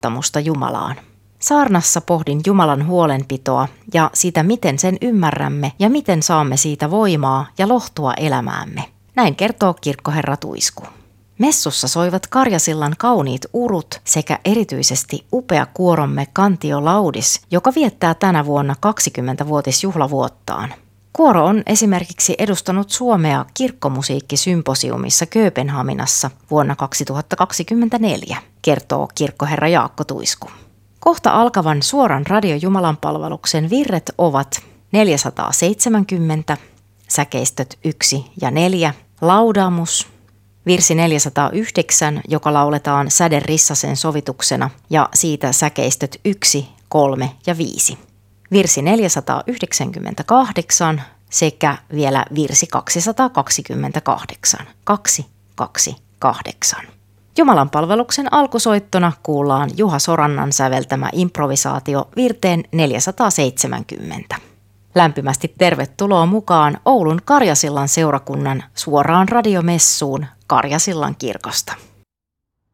luottamusta Jumalaan. Saarnassa pohdin Jumalan huolenpitoa ja sitä, miten sen ymmärrämme ja miten saamme siitä voimaa ja lohtua elämäämme. Näin kertoo kirkkoherra Tuisku. Messussa soivat Karjasillan kauniit urut sekä erityisesti upea kuoromme Kantio Laudis, joka viettää tänä vuonna 20-vuotisjuhlavuottaan. Kuoro on esimerkiksi edustanut Suomea kirkkomusiikkisymposiumissa Kööpenhaminassa vuonna 2024, kertoo kirkkoherra Jaakko Tuisku. Kohta alkavan suoran radiojumalanpalveluksen virret ovat 470, säkeistöt 1 ja 4, Laudamus, virsi 409, joka lauletaan Säde Rissasen sovituksena ja siitä säkeistöt 1, 3 ja 5. Virsi 498 sekä vielä virsi 228, 228. Jumalanpalveluksen alkusoittona kuullaan Juha Sorannan säveltämä improvisaatio virteen 470. Lämpimästi tervetuloa mukaan Oulun Karjasillan seurakunnan suoraan radiomessuun Karjasillan kirkosta.